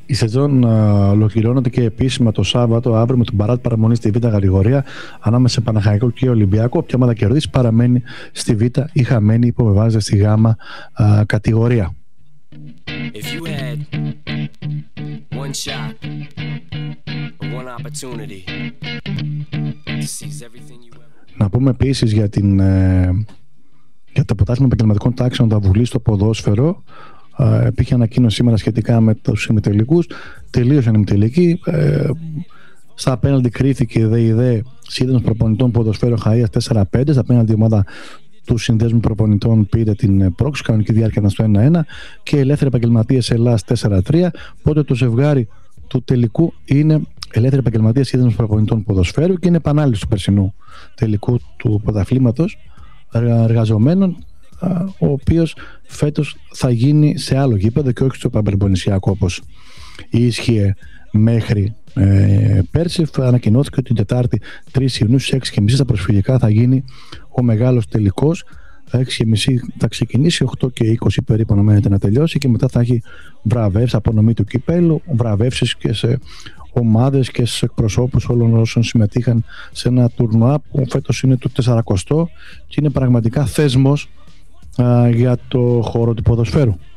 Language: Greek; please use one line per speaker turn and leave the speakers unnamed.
Η σεζόν ολοκληρώνεται και επίσημα το Σάββατο αύριο με τον παράτ παραμονή στη Β' κατηγορία ανάμεσα σε Παναχαϊκό και Ολυμπιακό. Όποια ομάδα κερδίσει παραμένει στη Β' ή χαμένη υποβεβάζεται στη Γ' κατηγορία. Να πούμε επίσης για το πρωτάθλημα επαγγελματικών τάξεων τα Βουλή στο ποδόσφαιρο. Υπήρχε ανακοίνωση σήμερα σχετικά με τους ημιτελικούς. Τελείωσαν οι ημιτελικοί. Στα πέναλτι κρίθηκε η ΔΕ Σύνδεσμος Προπονητών Ποδοσφαίρου Χαΐας 4-5. Στα πέναλτι η ομάδα του Συνδέσμου Προπονητών πήρε την πρόκληση. Κανονική διάρκεια ήταν στο 1-1. Και οι Ελεύθεροι Επαγγελματίες Ελλάς 4-3. Οπότε το ζευγάρι του τελικού είναι Ελεύθεροι Επαγγελματίες Σύνδεσμος Προπονητών Ποδοσφαίρου και είναι επανάληψη του περσινού τελικού του πρωταθλήματος εργαζομένων, ο οποίος φέτος θα γίνει σε άλλο γήπεδο και όχι στο Παμπελοποννησιακό όπως ίσχυε μέχρι πέρσι. Ανακοινώθηκε ότι την Τετάρτη 3 Ιουνίου στις 6.30 στα προσφυγικά θα γίνει ο μεγάλος τελικός. 6.30 θα ξεκινήσει, 8 και 20 περίπου αναμένεται να τελειώσει και μετά θα έχει βραβεύσεις, απονομή του κυπέλου, βραβεύσεις και σε ομάδες και σε εκπροσώπους όλων όσων συμμετείχαν σε ένα τουρνουά που φέτος είναι το 40ο και είναι πραγματικά θεσμός για το χώρο του ποδοσφαίρου.